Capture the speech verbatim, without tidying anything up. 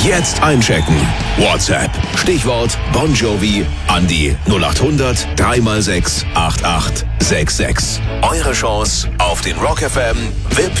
Jetzt einchecken. WhatsApp. Stichwort Bon Jovi an die null acht hundert drei mal sechs acht acht sechs sechs. Eure Chance auf den Rock F M V I